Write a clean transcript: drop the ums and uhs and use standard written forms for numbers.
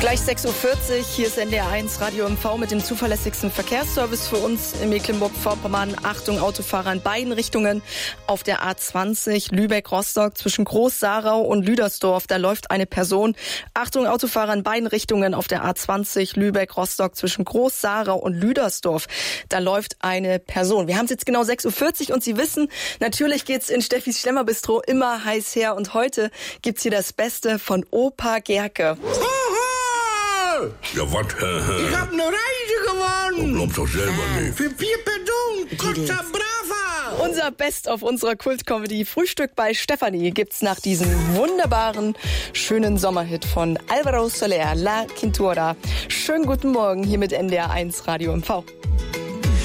Gleich 6.40 Uhr, hier ist NDR1 Radio MV mit dem zuverlässigsten Verkehrsservice für uns in Mecklenburg-Vorpommern. Achtung, Autofahrer in beiden Richtungen auf der A20 Lübeck-Rostock zwischen Groß-Sarau und Lüdersdorf. Da läuft eine Person. Achtung, Autofahrer in beiden Richtungen auf der A20 Lübeck-Rostock zwischen Groß-Sarau und Lüdersdorf. Da läuft eine Person. Wir haben es jetzt genau 6.40 Uhr und Sie wissen, natürlich geht's in Steffis Schlemmerbistro immer heiß her. Und heute gibt's hier das Beste von Opa Gerke. Ja, was? Ich hab eine Reise gewonnen. Glaubst doch selber nicht. Für 4 Personen. Costa Brava. Unser Best auf unserer Kultcomedy Frühstück bei Stefanie gibt's nach diesem wunderbaren, schönen Sommerhit von Alvaro Soler, La Quintura. Schönen guten Morgen hier mit NDR1 Radio MV.